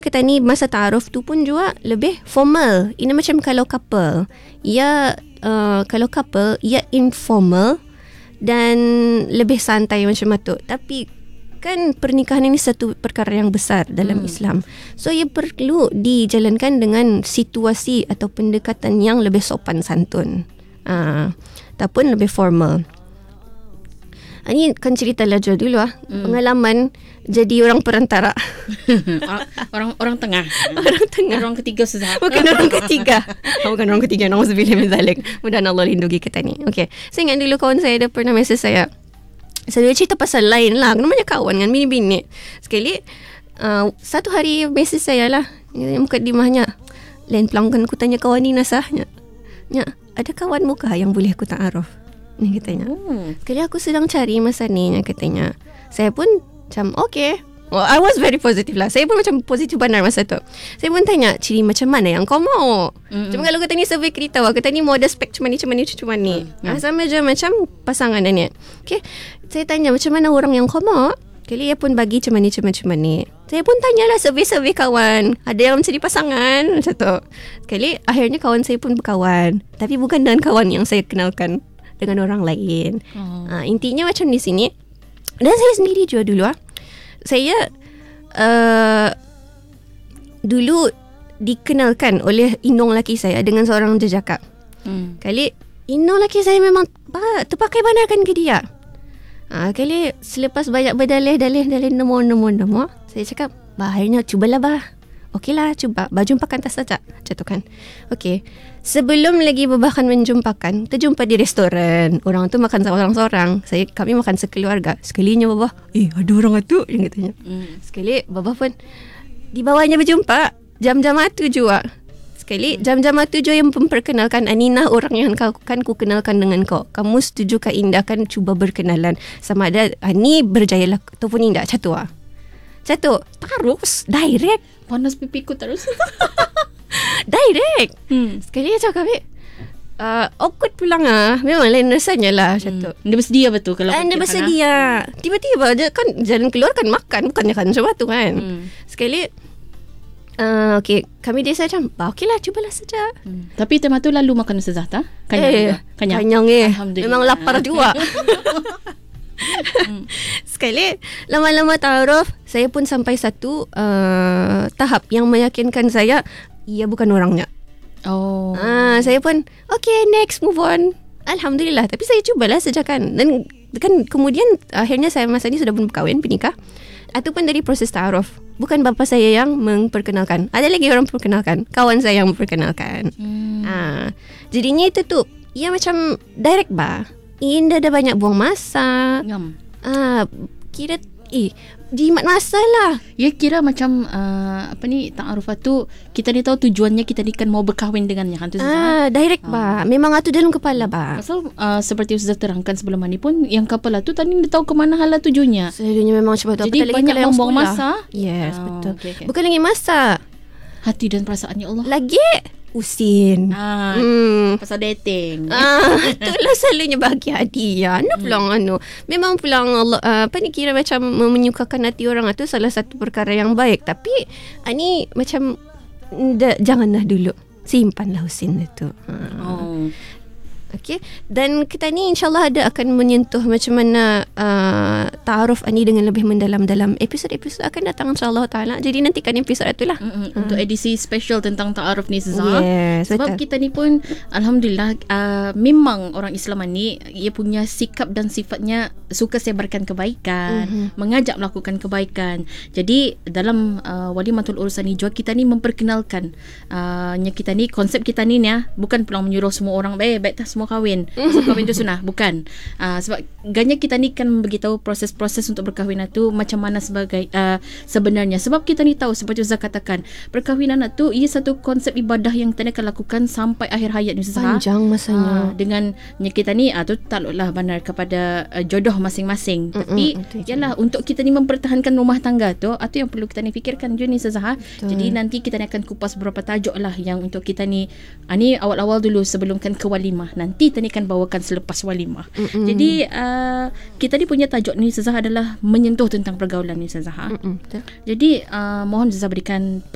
kata ni masa ta'aruf tu pun juga lebih formal. Ini macam kalau couple, kalau couple ia informal dan lebih santai macam tu. Tapi kan pernikahan ini satu perkara yang besar dalam Islam. So ia perlu dijalankan dengan situasi atau pendekatan yang lebih sopan santun, ataupun lebih formal. Ini kan cerita Lajwa dulu pengalaman jadi orang perantara. orang tengah. Orang ketiga sudah. Bukan orang ketiga. Bukan orang ketiga. Nauzubillah min zalik. Mudah-mudahan Allah lindungi kita ni. Okay. Saya ingat dulu kawan saya ada pernah mesej saya. Saya cerita pasal lain lah. Namanya kawan kan, bini-bini. Sekali satu hari mesej saya lah, mukadimahnya, lain pelanggan ku tanya kawan ni nasahnya, ada kawan muka yang boleh aku ta'aruf ni katanya. Sekali aku sedang cari masa ni katanya. Saya pun macam okay. Well, I was very positive lah. Saya pun macam positif benar masa tu. Saya pun tanya, ciri macam mana yang kau mau? Cuma kalau kata ni survey kita kata ni mau ada spek macam ni. Sama je macam pasangan ni. Okay. Saya tanya macam mana orang yang kau mau? Kali dia pun bagi macam ni. Saya pun tanyalah survey kawan. Ada yang mencari pasangan macam tu. Sekali akhirnya kawan saya pun berkawan. Tapi bukan dengan kawan yang saya kenalkan, dengan orang lain. Intinya macam di sini. Dan saya sendiri juga dulu saya dulu dikenalkan oleh inong laki saya dengan seorang jejaka. Kali inong laki saya memang terpakai banarkan ke dia. Kali selepas banyak berdalih nombor, saya cakap, akhirnya cubalah okeylah, cuba. Jumpakan tas saja. Macam tu kan. Okey. Sebelum lagi bahkan menjumpakan, kita jumpa di restoran. Orang tu makan seorang-seorang. Kami makan sekeluarga. Sekalinya Baba, ada orang tu yang katanya. Sekali Baba pun dibawanya berjumpa. Jam-jam tu juga. Sekali jam-jam tu juga yang memperkenalkan, Anina orang yang ku kenalkan dengan kau. Kamu setujukah Indah kan cuba berkenalan sama ada ni berjaya lah ataupun Indah. Macam tu terus direct. Panas pipiku terus. Direct. Sekali dia cakap awkward pulang memang lain rasanya lah macam tu. Dia bersedia betul kalau dia bersedia. Tiba-tiba dia kan jalan keluar kan makan, bukannya kan macam tu kan. Sekali okay, kami desa macam okeylah, cubalah saja. Tapi tema tu lalu makan Ustazah tak? Kanyang memang lapar juga. Sekali lama-lama ta'aruf, saya pun sampai satu tahap yang meyakinkan saya ia bukan orangnya. Saya pun okay, next, move on. Alhamdulillah. Tapi saya cubalah saja kan. Dan kan kemudian akhirnya saya masa ni sudah pun berkahwin, bernikah. Ataupun dari proses ta'aruf, bukan bapa saya yang memperkenalkan, ada lagi orang memperkenalkan, kawan saya yang memperkenalkan. Jadinya itu tu ia macam direct Indah dah banyak buang masa. Kira jimat masa lah. Ya kira macam ta'aruf tu kita ni tahu tujuannya, kita ni kan mau berkahwin dengannya kan tu. Direct memang tu dalam kepala Pasal seperti Ustazah terangkan sebelum ni pun, yang couple tu tadi dia tahu ke mana hala tujuannya. Selalunya memang macam tu. Jadi banyak membuang masa. Yes, betul. Okay. Bukan lagi masa, hati dan perasaan, ya Allah. Lagi usin. Pasal dating. Itulah selalunya bagi hadiah. Pulang memang pulang Allah kira macam menyukakan hati orang itu salah satu perkara yang baik. Tapi ni macam janganlah dulu, simpanlah usin itu. Okay. Dan kita ni insyaAllah akan menyentuh macam mana ta'aruf ni dengan lebih mendalam dalam episod-episod akan datang insyaAllah ta'ala. Jadi nantikan episod itulah untuk edisi special tentang ta'aruf ni Ustazah. Yes, sebab betul. kita ni pun Alhamdulillah memang orang Islam ni ia punya sikap dan sifatnya suka sebarkan kebaikan, mengajak melakukan kebaikan. Jadi dalam walimatul urusan ni juga kita ni memperkenalkan kita ni, konsep kita ni bukan pulang menyuruh semua orang baik tak semua kahwin. Pasal kahwin tu sunnah, bukan. Sebab ganya kita ni kan beritahu proses-proses untuk berkahwin tu macam mana sebagai sebenarnya. Sebab kita ni tahu, seperti Ustazah katakan, perkahwinan tu ia satu konsep ibadah yang kita akan lakukan sampai akhir hayat ni Ustazah. Panjang masanya. Dengan kita ni tu takluklah benar kepada jodoh masing-masing. Tapi yalah, untuk kita ni mempertahankan rumah tangga tu yang perlu kita ni fikirkan juga ni Ustazah. Jadi nanti kita ni akan kupas beberapa tajuk lah yang untuk kita ni ni awal-awal dulu sebelum kan ke walimah. Nanti kita ni akan bawakan selepas walimah. Jadi kita ni punya tajuk ni Ustazah adalah menyentuh tentang pergaulan ni Ustazah. Jadi mohon Ustazah berikan